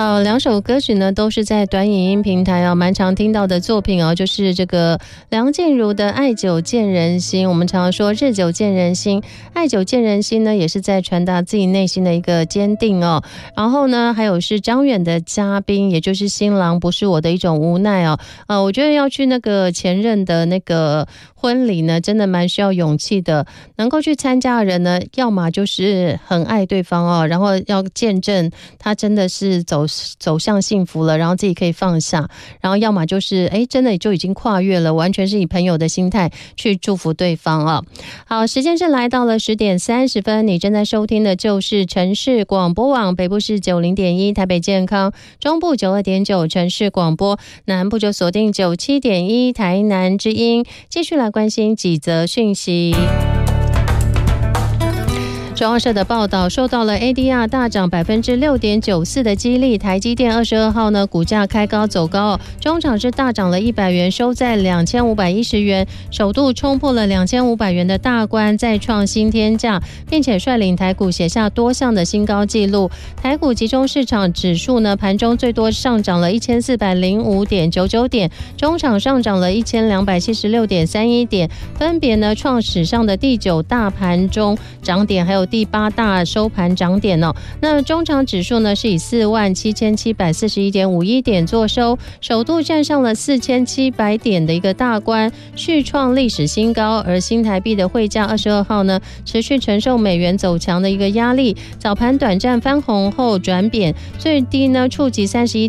好，两首歌曲呢都是在短影音平台啊，蛮常听到的作品哦，就是这个梁静茹的《爱久见人心》。我们常说日久见人心，爱久见人心呢，也是在传达自己内心的一个坚定哦。然后呢，还有是张远的嘉宾，也就是新郎不是我的一种无奈哦。我觉得要去那个前任的那个婚礼呢，真的蛮需要勇气的。能够去参加的人呢，要么就是很爱对方哦，然后要见证他真的是走向幸福了，然后自己可以放下，然后要么就是真的就已经跨越了，完全是以朋友的心态去祝福对方啊。好，时间是来到了10点30分，你正在收听的就是城市广播网，北部是90.1台北健康，中部92.9城市广播，南部就锁定97.1台南之音。继续来关心几则讯息。中央社的报道，受到了 ADR 大涨6.94%的激励，台积电22号呢股价开高走高，中场是大涨了100元，收在2510元，首度冲破了2500元的大关，再创新天价，并且率领台股写下多项的新高纪录。台股集中市场指数呢盘中最多上涨了1405.99点，中场上涨了1276.31点，分别呢创史上的第9大盘中涨点，还有第8大收盘涨点哦。那中场指数呢是以47741.51点作收，首度站上了4700点的一个大关，续创历史新高。而新台币的汇价22号呢持续承受美元走强的一个压力，早盘短暂翻红后转贬，最低呢触及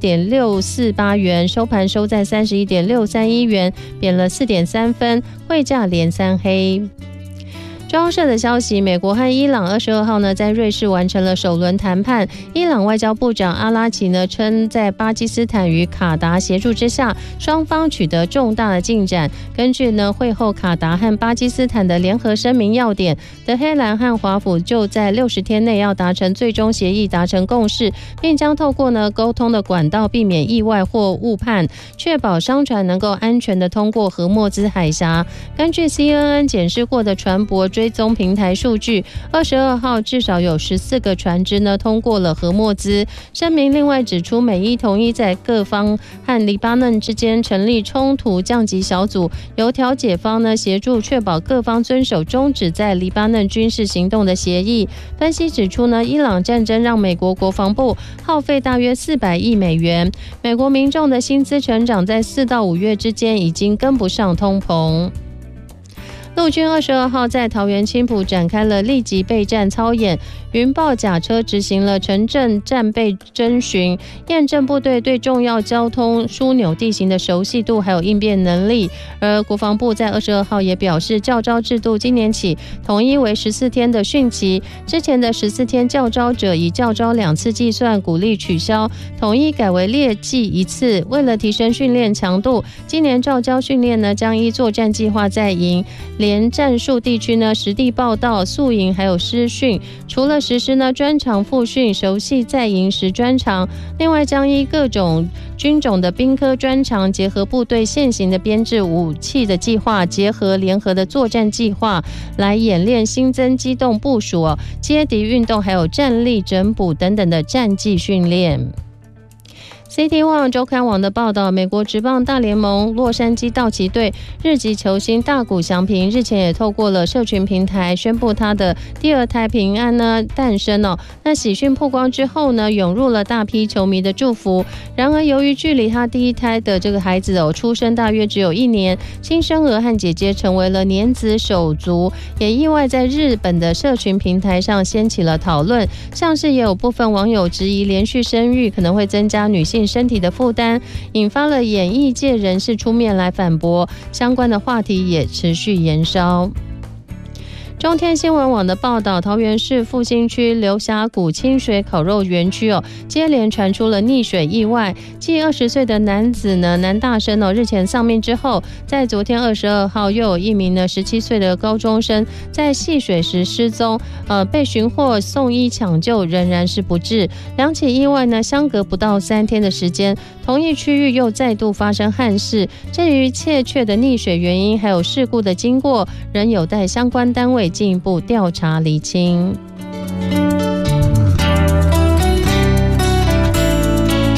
31.648元，收盘收在31.631元，贬了4.3分，汇价连3黑。中央社的消息，美国和伊朗22号呢在瑞士完成了首轮谈判。伊朗外交部长阿拉奇呢称，在巴基斯坦与卡达协助之下，双方取得重大的进展。根据呢会后卡达和巴基斯坦的联合声明要点，德黑兰和华府就在60天内要达成最终协议，达成共识，并将透过呢沟通的管道避免意外或误判，确保商船能够安全的通过荷默兹海峡。根据 CNN 检视过的船舶追踪平台数据，22号至少有14个船只呢通过了荷默兹。声明另外指出，美伊同意在各方和黎巴嫩之间成立冲突降级小组，由调解方呢协助确保各方遵守终止在黎巴嫩军事行动的协议。分析指出呢，伊朗战争让美国国防部耗费大约400亿美元，美国民众的薪资成长在4到5月之间已经跟不上通膨。陆军22号在桃园青埔展开了立即备战操演，云豹甲车执行了城镇战备侦巡，验证部队对重要交通枢纽地形的熟悉度还有应变能力。而国防部在22号也表示，教召制度今年起统一为14天的训期，之前的14天教召者以教召2次计算，鼓励取消，统一改为列计1次。为了提升训练强度，今年召教训练呢将依作战计划在营连战术地区呢实地报道、宿营还有师训，除了实施呢专长复训、熟悉在营时专长，另外将依各种军种的兵科专长，结合部队现行的编制武器的计划，结合联合的作战计划来演练新增机动部署、接敌运动还有战力整补等等的战技训练。CT One 周刊网的报道，美国职棒大联盟洛杉矶道奇队日籍球星大谷翔平日前也透过了社群平台宣布他的第2胎平安呢诞生哦。那喜讯曝光之后呢，涌入了大批球迷的祝福。然而，由于距离他第1胎的这个孩子出生大约只有1年，新生儿和姐姐成为了年子手足，也意外在日本的社群平台上掀起了讨论，像是也有部分网友质疑连续生育可能会增加女性身体的负担，引发了演艺界人士出面来反驳，相关的话题也持续延烧。中天新闻网的报道，桃园市复兴区流峡谷清水烤肉园区接连传出了溺水意外。继20岁的男子男大生日前丧命之后，在昨天22号又有一名17岁的高中生在戏水时失踪，被寻获送医抢救，仍然是不治。两起意外相隔不到3天的时间，同一区域又再度发生憾事。至于确切的溺水原因还有事故的经过，仍有待相关单位进一步调查厘清。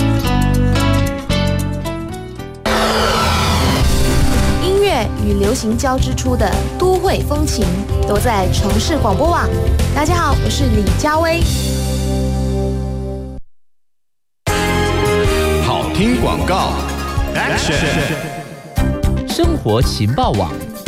与流行交织出的都会风情，都在城市广播网。大家好，我是李佳薇。 好听广告 ，Action！ 生活情报网。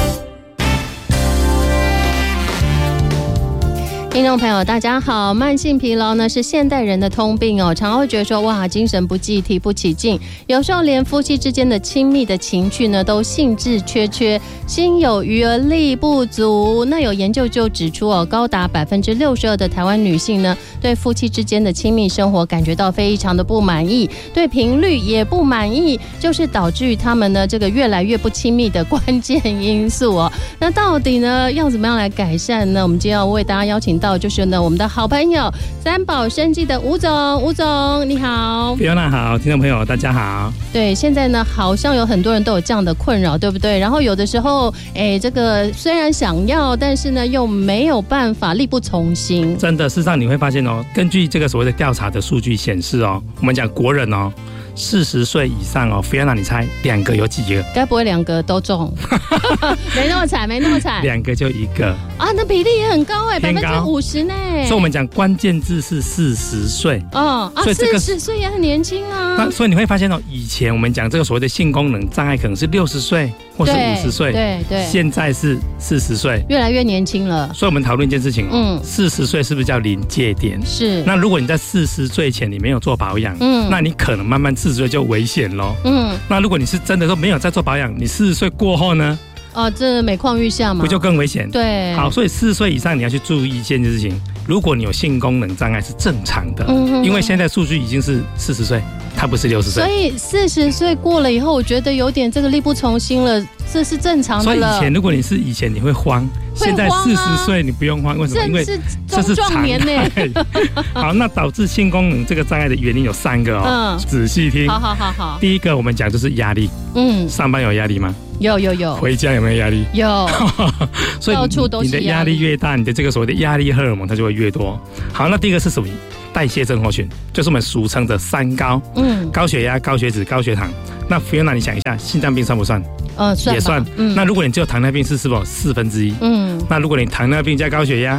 听众朋友大家好，慢性疲劳呢是现代人的通病哦，常会觉得说哇精神不济提不起劲，有时候连夫妻之间的亲密的情趣呢都兴致缺，心有余而力不足。那有研究就指出哦，高达62%的台湾女性呢对夫妻之间的亲密生活感觉到非常的不满意，对频率也不满意，就是导致于他们呢这个越来越不亲密的关键因素哦。那到底呢要怎么样来改善呢？我们今天要为大家邀请到就是呢我们的好朋友三宝生技的吴总你好。 Fiona 好，听众朋友大家好。 对，现在呢好像有很多人都有这样的困扰，对不对？然后有的时候这个虽然想要，但是呢又没有办法，力不从心。 真的，事实上你会发现哦，根据这个所谓的调查的数据显示哦，我们讲国人哦40岁以上哦 ，Fiona 你猜2个有几个？ 该不会2个都中？没那么惨 ，2个就1个啊，那比例也很高哎，50%呢。 所以我们讲关键字是40岁哦，所以40岁也很年轻啊。 那所以你会发现哦，以前我们讲这个所谓的性功能障碍可能是60岁或是50岁， 对， 现在是40岁， 越来越年轻了。 所以我们讨论一件事情，40岁是不是叫临界点？是。那如果你在40岁前你没有做保养，那你可能慢慢40岁就危险咯。那如果你是真的都没有在做保养，你40岁过后呢？ 这每况愈下嘛， 不就更危险？ 对。好， 所以40岁以上你要去注意一件事情，如果你有性功能障碍是正常的，因为现在数据已经是40岁，它不是60岁。 所以40岁过了以后，我觉得有点这个力不从心了，这是正常的了。 所以以前如果你是以前你会慌，现在40岁你不用慌，为什么？因为这是中年呢。 好，那导致性功能这个障碍的原因有3个哦，仔细听。 好。 第一个我们讲就是压力。上班有压力吗？ 有。 回家有没有压力？ 有。 所以你的压力越大，你的这个所谓的压力荷尔蒙它就会越多。好，那第一个是属于代谢症候群，就是我们俗称的3高。高血压、高血脂、高血糖。那 Fiona 你想一下，心脏病算不算？也算。那如果你只有糖尿病是否1/4？那如果你糖尿病加高血压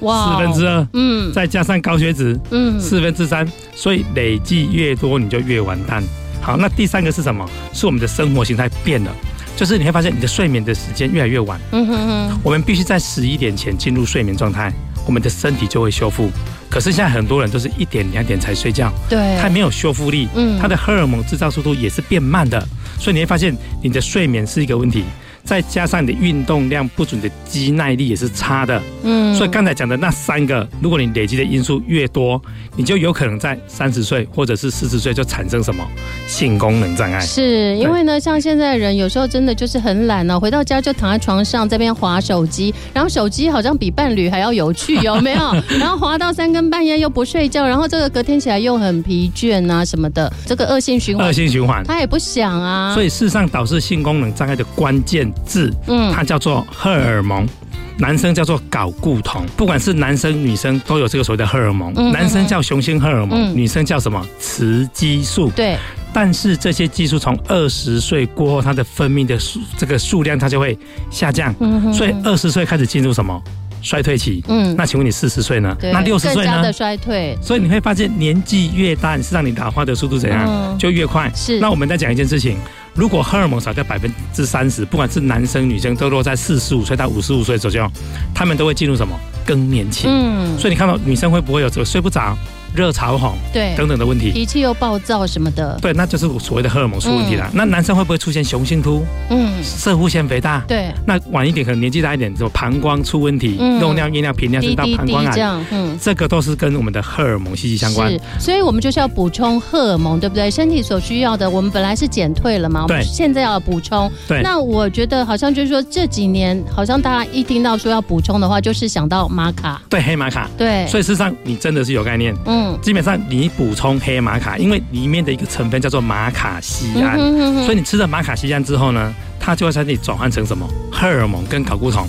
，2/4，再加上高血脂，3/4，所以累计越多你就越完蛋。好，那第3个是什么？是我们的生活形态变了，就是你会发现你的睡眠的时间越来越晚。我们必须在11点前进入睡眠状态，我们的身体就会修复。可是现在很多人都是1点2点才睡觉，对，它没有修复力，它的荷尔蒙制造速度也是变慢的，所以你会发现你的睡眠是一个问题。再加上你的运动量不足，你的肌耐力也是差的。所以刚才讲的那3个，如果你累积的因素越多，你就有可能在30岁或者是40岁就产生什么性功能障碍。是因为呢，像现在人有时候真的就是很懒哦，回到家就躺在床上这边滑手机，然后手机好像比伴侣还要有趣，有没有？然后滑到3更半夜又不睡觉，然后这个隔天起来又很疲倦啊什么的，这个恶性循环，他也不想啊。 所以事实上导致性功能障碍的关键字，它叫做荷尔蒙，男生叫做睾固酮，不管是男生女生都有这个所谓的荷尔蒙，男生叫雄性荷尔蒙，女生叫什么雌激素。对。但是这些激素从20岁过后，它的分泌的这个数量它就会下降，所以20岁开始进入什么衰退期。那请问你40岁呢？那60岁呢？更加的衰退。 所以你会发现年纪越大，是让你老化的速度怎样，就越快。是。那我们再讲一件事情。如果荷尔蒙少掉30%，不管是男生女生，都落在45岁到55岁左右，他们都会进入什么更年期。所以你看到女生会不会有这个睡不着、热潮红，对等等的问题， 脾气又暴躁什么的， 对，那就是所谓的荷尔蒙出问题了。那男生会不会出现雄性秃？射护腺肥大，对。那晚一点可能年纪大一点，什么膀胱出问题，漏尿、夜尿频尿，甚至到膀胱癌，这个都是跟我们的荷尔蒙息息相关。是， 所以我们就是要补充荷尔蒙，对不对？身体所需要的，我们本来是减退了嘛，我们现在要补充。对。那我觉得好像就是说这几年，好像大家一听到说要补充的话，就是想到玛卡， 对，黑玛卡， 对。 所以事实上你真的是有概念，基本上你补充黑玛卡，因为里面的一个成分叫做马卡酰胺，所以你吃了马卡酰胺之后呢，它就会在这里转换成什么荷尔蒙跟睾固酮。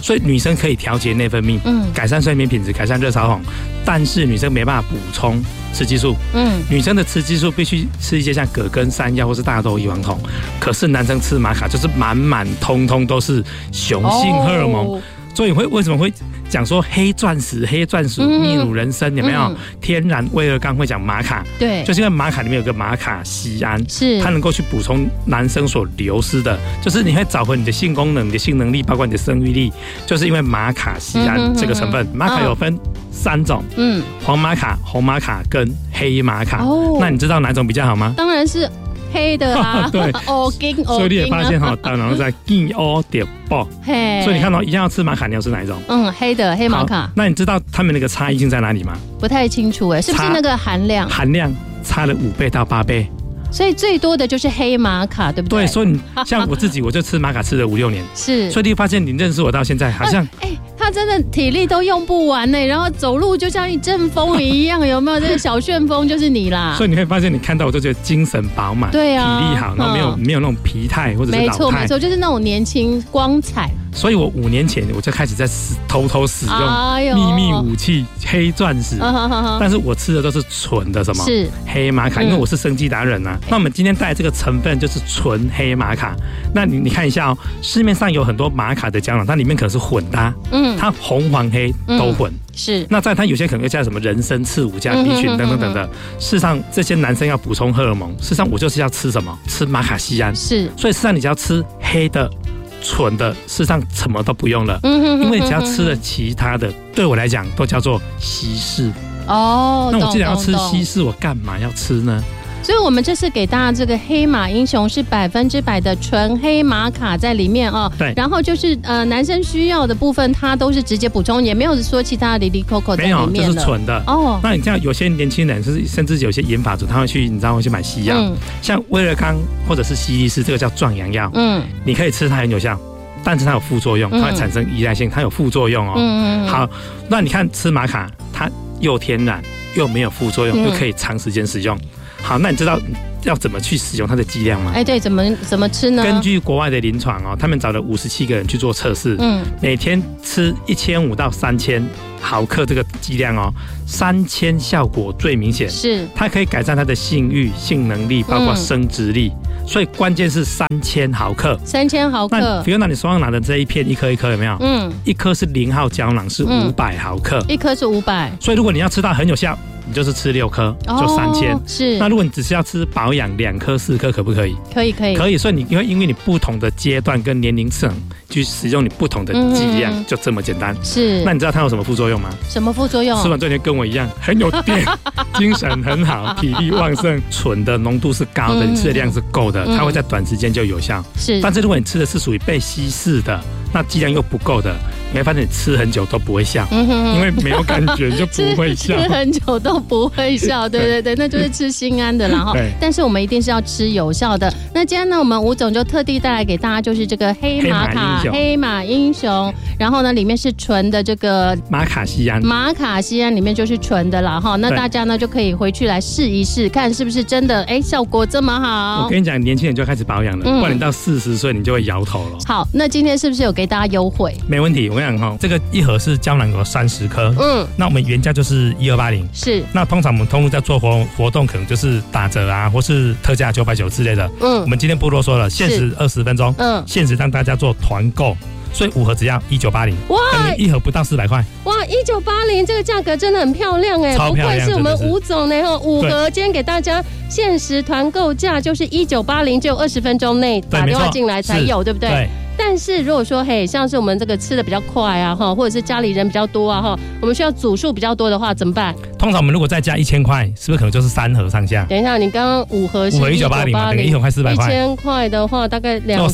所以女生可以调节内分泌，改善睡眠品质，改善热潮红，但是女生没办法补充雌激素，女生的雌激素必须吃一些像葛根、山药或是大豆异黄酮，可是男生吃玛卡就是满满通通都是雄性荷尔蒙。所以为什么会讲说黑钻石、黑钻石、秘鲁人参有没有？天然威尔刚会讲玛卡， 对， 就是因为玛卡里面有个玛卡酰胺， 是它能够去补充男生所流失的，就是你会找回你的性功能、你的性能力，包括你的生育力，就是因为玛卡酰胺这个成分。玛卡有分3种，黄玛卡、红玛卡跟黑玛卡。那你知道哪种比较好吗？ 当然是黑的啊， 对，所以你也发现哈，大脑在金欧点爆，所以你看到一样要吃玛卡，你要吃哪一种？ 黑的黑玛卡。 那你知道他们那个差异性在哪里吗？ 不太清楚哎，是不是那个含量差了5倍到8倍？ 所以最多的就是黑玛卡，对不对？ 对，所以你像我自己，我就吃玛卡吃了5、6年， 是， 所以你发现你认识我到现在，好像他真的体力都用不完呢，然后走路就像一阵风一样，有没有？这个小旋风就是你啦。 所以你会发现，你看到我就觉得精神饱满， 对啊， 体力好，然后没有那种疲态或者是老态， 没错，就是那种年轻光彩。 所以我5年前我就开始在偷偷使用秘密武器黑钻石，但是我吃的都是纯的什么？是黑玛卡，因为我是生技达人啊。那我们今天带来这个成分就是纯黑玛卡。那你看一下哦，市面上有很多玛卡的胶囊，它里面可能是混搭，它红黄黑都混。 是， 那在它有些可能加什么人参、刺五加 B 群等等等的。事实上，这些男生要补充荷尔蒙，事实上我就是要吃什么？吃玛卡酰胺。是，所以事实上你只要吃黑的、纯的，事实上什么都不用了。因为你只要吃了其他的，对我来讲都叫做稀释。那我既然要吃稀释，我干嘛要吃呢？ 所以我们这次给大家这个黑马英雄是100%的纯黑玛卡在里面哦。对。然后就是男生需要的部分，它都是直接补充，也没有说其他的里里扣扣在里面的。没有， 就是纯的。那你像有些年轻人，甚至有些研发组，他会去，你知道会去买西药，像威尔刚或者是西力士，这个叫壮阳药。你可以吃，它很有效。但是它有副作用，它会产生依赖性，它有副作用哦。好，那你看吃玛卡，它又天然又没有副作用，又可以长时间使用。好，那你知道要怎么去使用它的剂量吗？ 对，怎么吃呢？ 根据国外的临床哦，他们找了57个人去做测试，每天吃1500到3000毫克这个剂量哦，3000效果最明显，是它可以改善他的性欲、性能力，包括生殖力。所以关键是3000毫克。3000毫克。那比如你手上拿的这一片，一颗一颗有没有？一颗是0号胶囊，是500毫克。一颗是500。所以如果你要吃到很有效，你就是吃6颗，就3000。是。那如果你只是要吃保养，2颗4颗可不可以？可以。所以你因为你不同的阶段跟年龄层去使用你不同的剂量，就这么简单。是。那你知道它有什么副作用吗？什么副作用？吃完之后跟我一样很有电，精神很好，体力旺盛。纯的浓度是高的，你吃的量是够的，它会在短时间就有效。是。但是如果你吃的是属于被稀释的，那剂量又不够的，你会发现你吃很久都不会笑，因为没有感觉就不会笑。吃很久都不会笑，对，那就是吃心安的啦哈。但是我们一定是要吃有效的。那今天呢，我们吴总就特地带来给大家，就是这个黑玛卡黑马英雄，然后呢里面是纯的这个玛卡酰胺，玛卡酰胺里面就是纯的啦哈。那大家呢就可以回去来试一试，看是不是真的效果这么好。我跟你讲，年轻人就开始保养了，不然你到40岁你就会摇头了。好，那今天是不是有给大家优惠？没问题，我跟你讲这个一盒是胶囊有30颗，那我们原价就是1280，是。那通常我们通路在做活动，可能就是打折啊，或是特价990之类的。我们今天不啰嗦了，限时20分钟，限时让大家做团购，所以5盒只要1980，哇，等于1盒不到400块。哇，1980这个价格真的很漂亮哎，不愧是我们吴总呢，5盒今天给大家限时团购价就是1980，只有20分钟内打电话进来才有，对不对？对。但是如果说像是我们这个吃的比较快啊或者是家里人比较多啊我们需要组数比较多的话怎么办？通常我们如果再加1000块，是不是可能就是3盒上下？等一下，你刚刚5盒是1980嘛，等于1盒快400块。1000块的话，大概2盒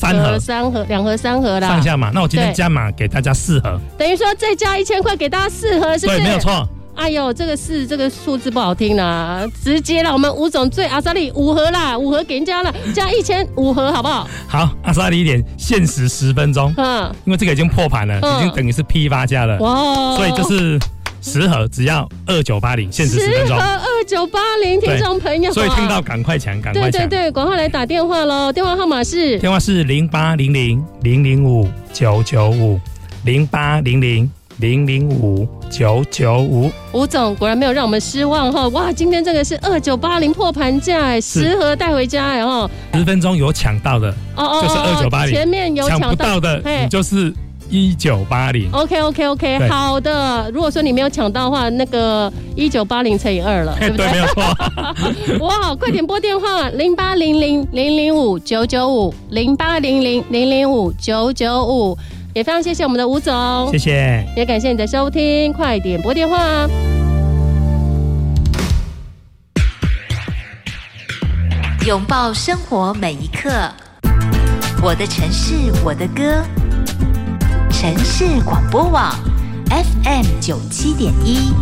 3盒啦。上下嘛，那我今天加码给大家4盒，等于说再加1000块给大家4盒，是不是？对，没有错。哎呦，这个数字不好听啦，直接啦，我们吴总最阿萨利5盒啦，5盒给人家了，加1500盒好不好？好，阿萨利一点，限时10分钟，因为这个已经破盘了，已经等于是批发价了，哇，所以就是10盒只要2980，限时10分钟，10盒2980，听众朋友，所以听到赶快抢，赶快抢，对，赶快来打电话喽，电话号码是080000059955。 0800-005-995。 吴总果然没有让我们失望哈！哇，今天这个是2980破盘价，10盒带回家哎哈 ！10分钟有抢到的，就是2980； 前面有抢不到的，你就是1980。 OK， 好的。如果说你没有抢到的话，那个1980乘以2了，对不对？ 对，没有错。 哇，快点拨电话0800-005-995，0800-005-995。也非常谢谢我们的吴总， 谢谢， 也感谢你的收听，快点拨电话。 拥抱生活每一刻，我的城市，我的歌，城市广播网 FM 97.1。